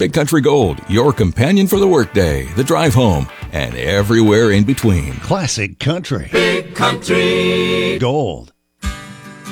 Big Country Gold, your companion for the workday, the drive home, and everywhere in between. Classic country. Big Country Gold.